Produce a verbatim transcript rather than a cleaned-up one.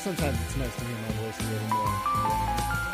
sometimes it's nice to hear my voice a little more.